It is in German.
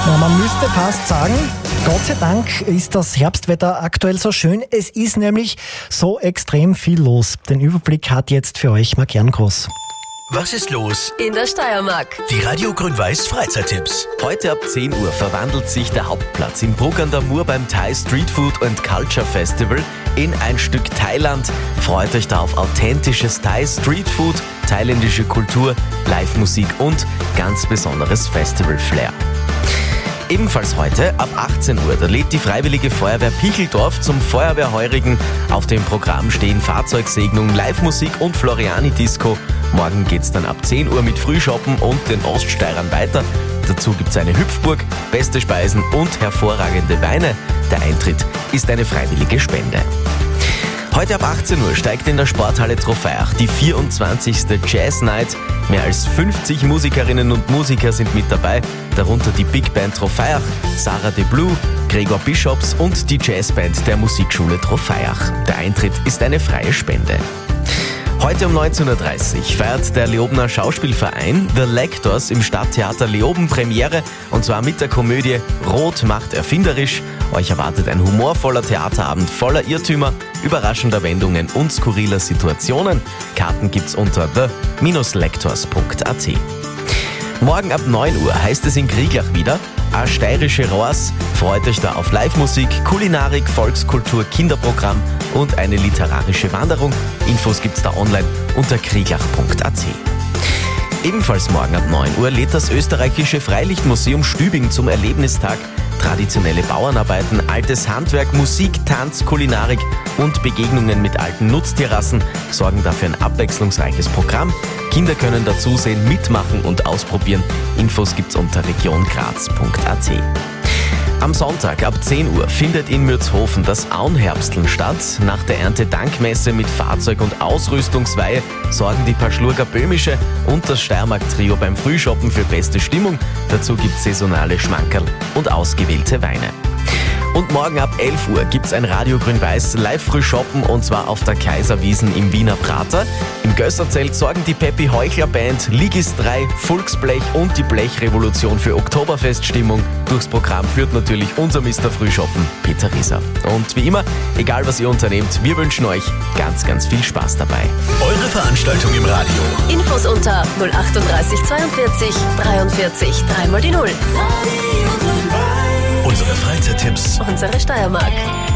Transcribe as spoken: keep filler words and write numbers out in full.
Na, man müsste fast sagen, Gott sei Dank ist das Herbstwetter aktuell so schön. Es ist nämlich so extrem viel los. Den Überblick hat jetzt für euch Marc Jerngroß. Was ist los in der Steiermark? Die Radio Grün-Weiß Freizeittipps. Heute ab zehn Uhr verwandelt sich der Hauptplatz in Bruck an der Mur beim Thai Street Food and Culture Festival in ein Stück Thailand. Freut euch da auf authentisches Thai Street Food, thailändische Kultur, Live-Musik und ganz besonderes Festival-Flair. Ebenfalls heute ab achtzehn Uhr, da lädt die Freiwillige Feuerwehr Picheldorf zum Feuerwehrheurigen. Auf dem Programm stehen Fahrzeugsegnung, Live-Musik und Floriani-Disco. Morgen geht's dann ab zehn Uhr mit Frühschoppen und den Oststeirern weiter. Dazu gibt's eine Hüpfburg, beste Speisen und hervorragende Weine. Der Eintritt ist eine freiwillige Spende. Heute ab achtzehn Uhr steigt in der Sporthalle Trofeiach die vierundzwanzigste Jazz Night. Mehr als fünfzig Musikerinnen und Musiker sind mit dabei, darunter die Big Band Trofeiach, Sarah de Blue, Gregor Bischofs und die Jazzband der Musikschule Trofeiach. Der Eintritt ist eine freie Spende. Heute um neunzehn Uhr dreißig feiert der Leobener Schauspielverein The Lectors im Stadttheater Leoben Premiere, und zwar mit der Komödie Rot macht erfinderisch. Euch erwartet ein humorvoller Theaterabend voller Irrtümer, überraschender Wendungen und skurriler Situationen. Karten gibt's unter the dash lectors punkt a t. Morgen ab neun Uhr heißt es in Krieglach wieder A steirische Rohrs. Freut euch da auf Live-Musik, Kulinarik, Volkskultur, Kinderprogramm und eine literarische Wanderung. Infos gibt's da online unter krieglach punkt a t. Ebenfalls morgen ab neun Uhr lädt das österreichische Freilichtmuseum Stübing zum Erlebnistag. Traditionelle Bauernarbeiten, altes Handwerk, Musik, Tanz, Kulinarik und Begegnungen mit alten Nutztierrassen sorgen dafür ein abwechslungsreiches Programm. Kinder können dazusehen, mitmachen und ausprobieren. Infos gibt's unter region graz punkt a t. Am Sonntag ab zehn Uhr findet in Mürzhofen das Auenherbsteln statt. Nach der Erntedankmesse mit Fahrzeug- und Ausrüstungsweihe sorgen die Paschlurger Böhmische und das Steiermark-Trio beim Frühshoppen für beste Stimmung. Dazu gibt's saisonale Schmankerl und ausgewählte Weine. Und morgen ab elf Uhr gibt's ein Radio Grün-Weiß Live-Frühshoppen, und zwar auf der Kaiserwiesen im Wiener Prater. Im Gösserzelt sorgen die Peppi Heuchler Band, Ligis drei, Volksblech und die Blechrevolution für Oktoberfeststimmung. Durchs Programm führt natürlich unser Mister Frühshoppen, Peter Rieser. Und wie immer, egal was ihr unternehmt, wir wünschen euch ganz, ganz viel Spaß dabei. Eure Veranstaltung im Radio. Infos unter null achtunddreißig zweiundvierzig dreiundvierzig dreimal die Null. Unsere Freizeittipps. Unsere Steiermark.